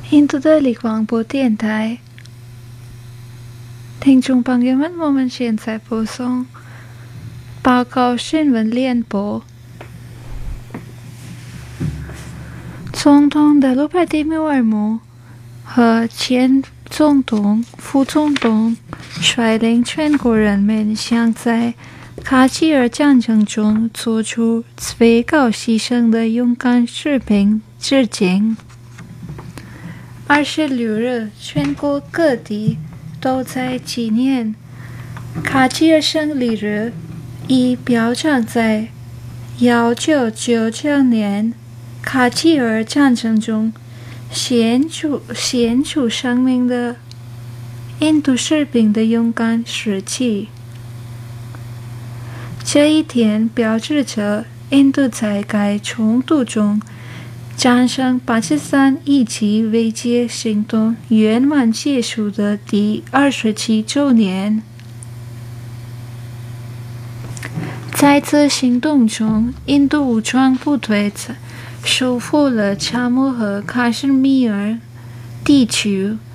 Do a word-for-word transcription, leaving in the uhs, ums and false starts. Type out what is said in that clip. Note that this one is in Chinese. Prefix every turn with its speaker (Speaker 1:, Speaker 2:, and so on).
Speaker 1: 印度的立广播电台，听众朋友们，我们现在播送报告新闻联播。总统德鲁帕蒂穆尔姆和前总统、副总统率领全国人民向在卡吉尔战争中做出最高牺牲的勇敢士兵致敬。二十六日，全国各地都在纪念卡吉尔胜利日，以表彰在一九九九年卡吉尔战争中献出献出生命的印度士兵的勇敢事迹。这一天标志着印度在该冲突中战胜巴基斯坦以及威胁行动圆满结束的第二十七周年。在此行动中，印度武装部队收复了查谟和喀什米尔地区，